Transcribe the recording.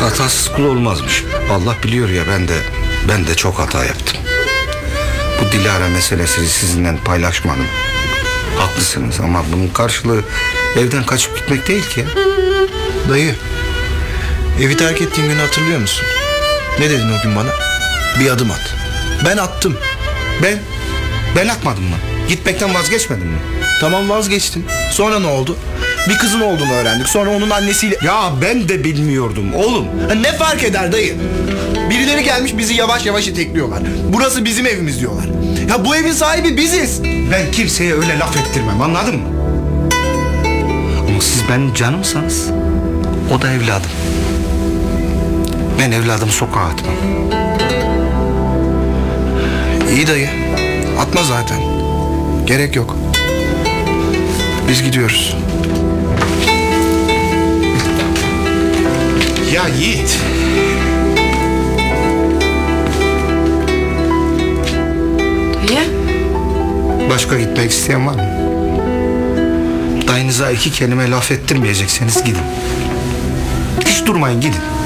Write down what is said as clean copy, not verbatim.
Hatasız kul olmazmış. Allah biliyor ya, ben de çok hata yaptım. Bu Dilara meselesini sizinle paylaşmadım. Haklısınız ama bunun karşılığı evden kaçıp gitmek değil ki ya. Dayı, evi terk ettiğin günü hatırlıyor musun? Ne dedin o gün bana? Bir adım at. Ben attım. Ben atmadım mı? Gitmekten vazgeçmedim mi? Tamam, vazgeçtin. Sonra ne oldu? Bir kızın olduğunu öğrendik. Sonra onun annesiyle... Ya ben de bilmiyordum oğlum. Ne fark eder dayı? Birileri gelmiş bizi yavaş yavaş itekliyorlar. Burası bizim evimiz diyorlar. Ya bu evin sahibi biziz. Ben kimseye öyle laf ettirmem, anladın mı? Ama siz benim canımsanız o da evladım. Ben evladımı sokağa atmam. İyi dayı. Atma zaten. Gerek yok. Biz gidiyoruz. Ya Yiğit. Dayı. Başka gitmek isteyen var mı? Dayınıza 2 kelime laf ettirmeyecekseniz gidin. Hiç durmayın, gidin.